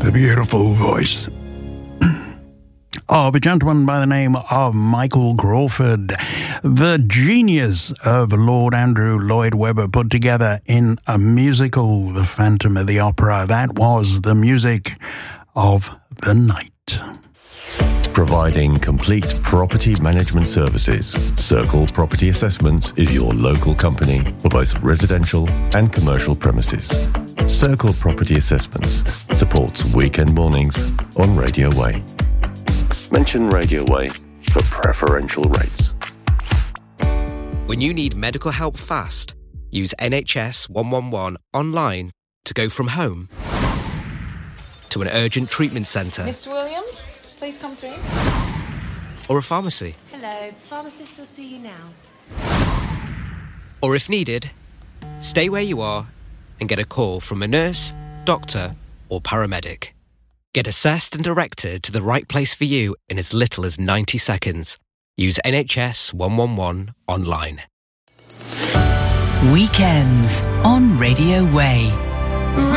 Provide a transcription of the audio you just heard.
The beautiful voice of a gentleman by the name of Michael Crawford, the genius of Lord Andrew Lloyd Webber, put together in a musical, The Phantom of the Opera. That was the music of the night. Providing complete property management services, Circle Property Assessments is your local company for both residential and commercial premises. Circle Property Assessments supports weekend mornings on Radio Way. Mention Radio Way for preferential rates. When you need medical help fast, use NHS 111 online to go from home to an urgent treatment centre. Mr. Williams, please come through. Or a pharmacy. Hello, pharmacist will see you now. Or if needed, stay where you are and get a call from a nurse, doctor or paramedic. Get assessed and directed to the right place for you in as little as 90 seconds. Use NHS 111 online. Weekends on Radio Way.